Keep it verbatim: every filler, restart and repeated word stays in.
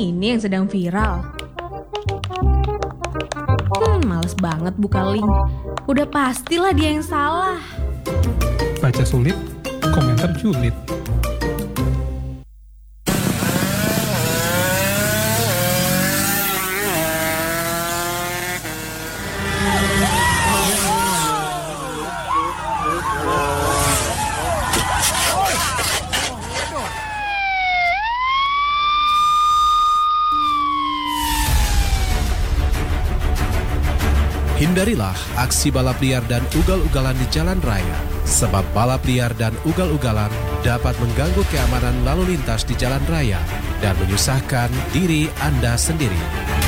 ini yang sedang viral. Hmm, males banget buka link. Udah pastilah dia yang salah. Baca sulit, komentar julid. Hindarilah aksi balap liar dan ugal-ugalan di jalan raya, sebab balap liar dan ugal-ugalan dapat mengganggu keamanan lalu lintas di jalan raya dan menyusahkan diri Anda sendiri.